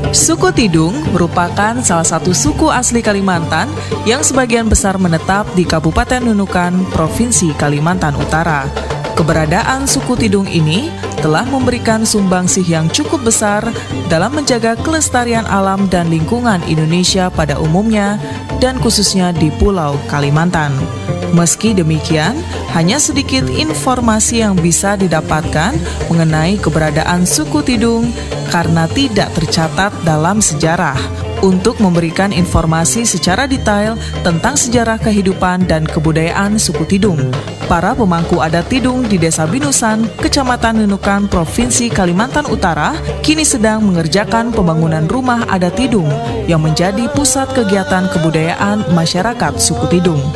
Suku Tidung merupakan salah satu suku asli Kalimantan yang sebagian besar menetap di Kabupaten Nunukan, Provinsi Kalimantan Utara. Keberadaan suku Tidung ini telah memberikan sumbangsih yang cukup besar dalam menjaga kelestarian alam dan lingkungan Indonesia pada umumnya dan khususnya di Pulau Kalimantan. Meski demikian, hanya sedikit informasi yang bisa didapatkan mengenai keberadaan suku Tidung karena tidak tercatat dalam sejarah. Untuk memberikan informasi secara detail tentang sejarah kehidupan dan kebudayaan suku Tidung, para pemangku adat Tidung di Desa Binusan, Kecamatan Nunukan, Provinsi Kalimantan Utara, kini sedang mengerjakan pembangunan rumah adat Tidung yang menjadi pusat kegiatan kebudayaan masyarakat suku Tidung.